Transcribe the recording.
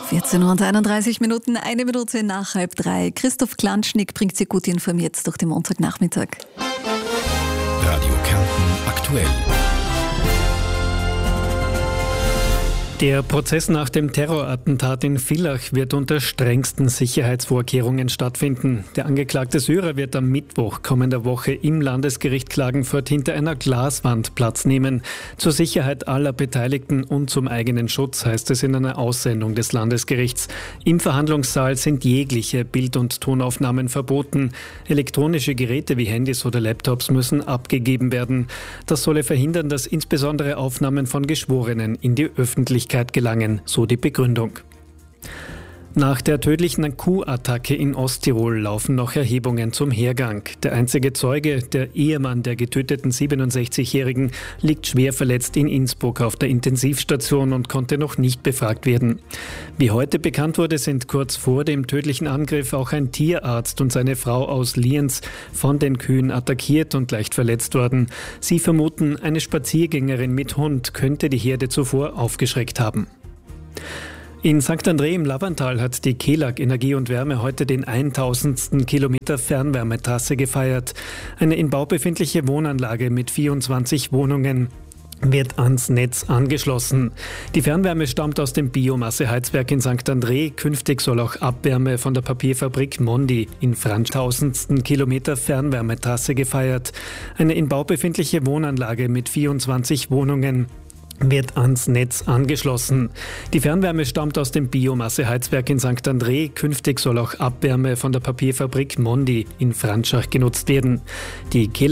14:31 Uhr, 1 Minute nach 2:30. Christoph Klanschnick bringt Sie gut informiert durch den Montagnachmittag. Radio Kärnten aktuell. Der Prozess nach dem Terrorattentat in Villach wird unter strengsten Sicherheitsvorkehrungen stattfinden. Der angeklagte Syrer wird am Mittwoch kommender Woche im Landesgericht Klagenfurt hinter einer Glaswand Platz nehmen. Zur Sicherheit aller Beteiligten und zum eigenen Schutz, heißt es in einer Aussendung des Landesgerichts. Im Verhandlungssaal sind jegliche Bild- und Tonaufnahmen verboten. Elektronische Geräte wie Handys oder Laptops müssen abgegeben werden. Das solle verhindern, dass insbesondere Aufnahmen von Geschworenen in die Öffentlichkeit gelangen, so die Begründung. Nach der tödlichen Kuhattacke in Osttirol laufen noch Erhebungen zum Hergang. Der einzige Zeuge, der Ehemann der getöteten 67-Jährigen, liegt schwer verletzt in Innsbruck auf der Intensivstation und konnte noch nicht befragt werden. Wie heute bekannt wurde, sind kurz vor dem tödlichen Angriff auch ein Tierarzt und seine Frau aus Lienz von den Kühen attackiert und leicht verletzt worden. Sie vermuten, eine Spaziergängerin mit Hund könnte die Herde zuvor aufgeschreckt haben. In St. André im Lavantal hat die Kelag Energie und Wärme heute den 1000. Kilometer Fernwärmetrasse gefeiert. Eine in Bau befindliche Wohnanlage mit 24 Wohnungen wird ans Netz angeschlossen. Die Fernwärme stammt aus dem Biomasseheizwerk in St. André. Künftig soll auch Abwärme von der Papierfabrik Mondi in Franz 1000. Kilometer Fernwärmetrasse gefeiert. Eine in Bau befindliche Wohnanlage mit 24 Wohnungen wird ans Netz angeschlossen. Die Fernwärme stammt aus dem Biomasseheizwerk in St. André. Künftig soll auch Abwärme von der Papierfabrik Mondi in Franschach genutzt werden. Die